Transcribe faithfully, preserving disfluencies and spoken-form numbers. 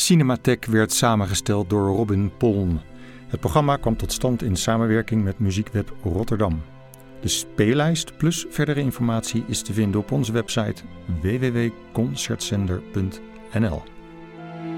Cinematheek werd samengesteld door Robin Poln. Het programma kwam tot stand in samenwerking met Muziekweb Rotterdam. De speellijst plus verdere informatie is te vinden op onze website w w w punt concertzender punt n l.